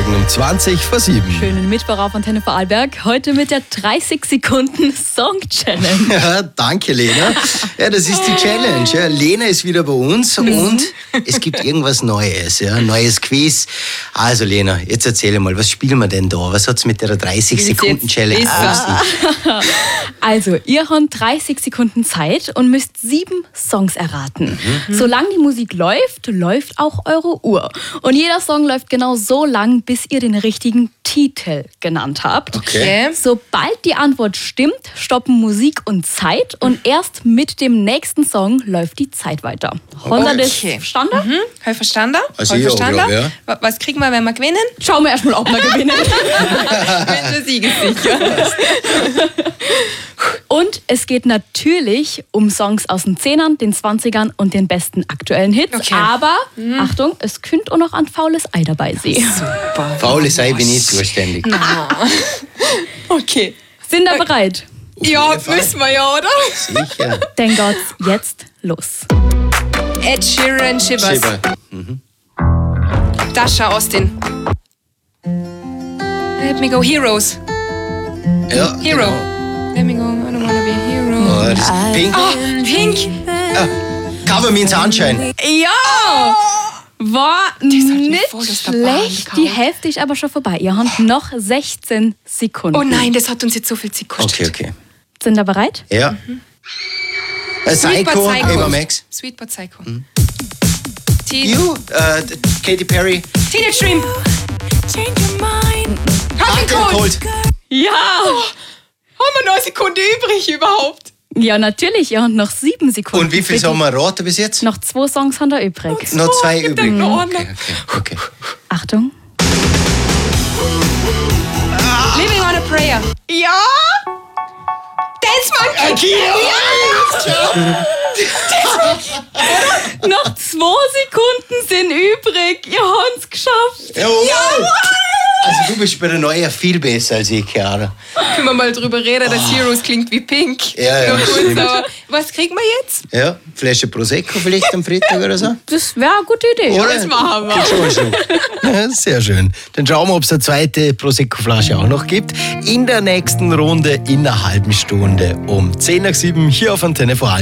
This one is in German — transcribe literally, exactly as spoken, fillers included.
Morgen um zwanzig vor sieben. Schönen Mittwoch auf Antenne Vorarlberg. Heute mit der dreißig Sekunden Song Challenge. Ja, danke, Lena. Ja, das ist die Challenge. Ja. Lena ist wieder bei uns und es gibt irgendwas Neues. Ja. Neues Quiz. Also, Lena, jetzt erzähl mal, was spielen wir denn da? Was hat es mit der dreißig Sekunden Challenge auf sich? Also, ihr habt dreißig Sekunden Zeit und müsst sieben Songs erraten. Mhm. Solange die Musik läuft, läuft auch eure Uhr. Und jeder Song läuft genau so lang, bis ihr den richtigen Titel genannt habt. Okay. Sobald die Antwort stimmt, stoppen Musik und Zeit und erst mit dem nächsten Song läuft die Zeit weiter. Haben Sie das verstanden? Mhm. Habe ich verstanden? Also Hab ich ich auch, verstanden? glaub, ja. Was kriegen wir, wenn wir gewinnen? Schauen wir erstmal, ob wir gewinnen. Ich bin siegessicher. Und es geht natürlich um Songs aus den Zehnern, den Zwanzigern und den besten aktuellen Hits. Okay. Aber, mhm. Achtung, es könnte auch noch ein faules Ei dabei sein. Super. Faules Ei bin ich zuständig. Okay. Sind ihr bereit? Auf Ja, jeden Fall. müssen wir ja, oder? Sicher. Dann geht's jetzt los. Ed Sheeran, Shivers. Schieber. Dasha Austin. Let me go, Heroes. Ja, Hero. genau. Let me go, I don't wanna be a hero. Oh, das ist Pink. Ah, Pink. Ah, Cover Me in Sunshine. Ja! War hat mich nicht voll aus der Bahn schlecht. gehauen. Die Hälfte ist aber schon vorbei. Ihr habt noch sechzehn Sekunden. Oh nein, das hat uns jetzt so viel Zeit gekostet. Okay, okay. Sind ihr bereit? Ja. Mhm. Äh, Sweet Psycho, but Psycho. Eva Max. Sweet but Psycho. Teen- You, äh, Katy Perry. Teenage Dream. Hot and Hot and Cold. Ja! Haben wir noch eine Sekunde übrig überhaupt? Ja, natürlich. Ihr habt noch sieben Sekunden. Und wie viel Für haben die- wir erraten bis jetzt? Noch zwei Songs haben wir übrig. Noch zwei gib übrig. dem noch einen. Okay, okay, okay. Achtung. Living on a Prayer. Ja! Dance Monkey. Noch zwei Sekunden sind übrig. Ihr habt es geschafft. Jawohl! Also du bist bei der Neuen viel besser als ich, Chiara. Können wir mal drüber reden, dass Heroes klingt wie Pink. Ja, ja, Nur kurz, stimmt. aber was kriegen wir jetzt? Ja, Flasche Prosecco vielleicht am Freitag oder so? Das wäre eine gute Idee. Oder? Das machen wir. Geht schon mal schon. Ja, sehr schön. Dann schauen wir, ob es eine zweite Prosecco-Flasche auch noch gibt. In der nächsten Runde in einer halben Stunde um zehn nach sieben hier auf Antenne Vorarlberg.